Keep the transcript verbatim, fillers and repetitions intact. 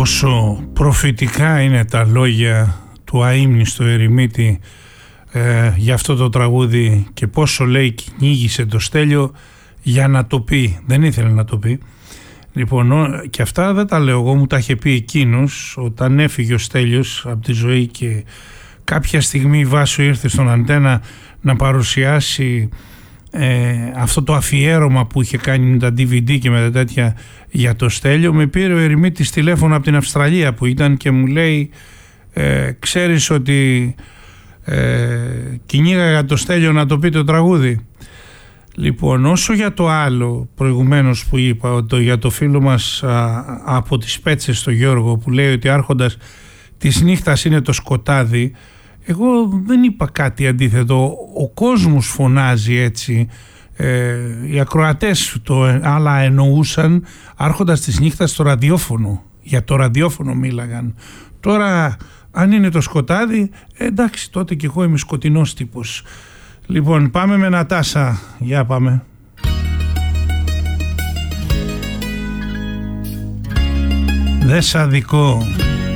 πόσο προφητικά είναι τα λόγια του αείμνηστου ερημίτη ε, για αυτό το τραγούδι και πόσο λέει κυνήγησε το Στέλιο για να το πει, δεν ήθελε να το πει. Λοιπόν, και αυτά δεν τα λέω εγώ, μου τα είχε πει εκείνος όταν έφυγε ο Στέλιος από τη ζωή και κάποια στιγμή η Βάσο ήρθε στον Αντένα να παρουσιάσει ε, αυτό το αφιέρωμα που είχε κάνει με τα ντι βι ντι και με τα τέτοια για το Στέλιο. Με πήρε ο ερημίτης τηλέφωνο από την Αυστραλία που ήταν και μου λέει ε, ξέρεις ότι ε, κυνήγαγα το Στέλιο να το πει το τραγούδι. Λοιπόν, όσο για το άλλο προηγουμένως που είπα, το, για το φίλο μας α, από τις Πέτσες, τον Γιώργο, που λέει ότι άρχοντας της νύχτας είναι το σκοτάδι, εγώ δεν είπα κάτι αντίθετο. Ο κόσμος φωνάζει έτσι, ε, οι ακροατές το άλλα εννοούσαν άρχοντας της νύχτας στο ραδιόφωνο, για το ραδιόφωνο μίλαγαν. Τώρα αν είναι το σκοτάδι, ε, εντάξει, τότε κι εγώ είμαι σκοτεινός τύπος. Λοιπόν, πάμε με Νατάσα. Για πάμε. Δε σ' αδικό.